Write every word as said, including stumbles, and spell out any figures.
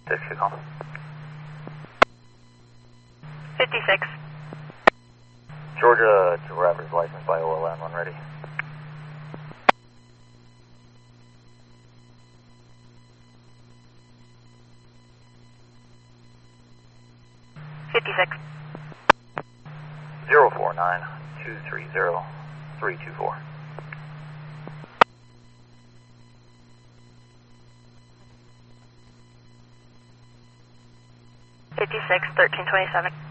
Six, you call. fifty-six. Georgia driver's license by O L M, when ready. fifty-six. Zero four nine two three zero three two four. fifty-six, thirteen twenty-seven.